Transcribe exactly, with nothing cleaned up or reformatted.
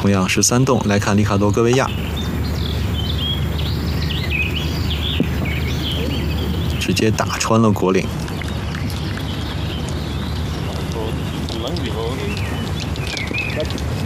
同样是三洞，来看里卡多·戈维亚，直接打穿了果岭。 冷住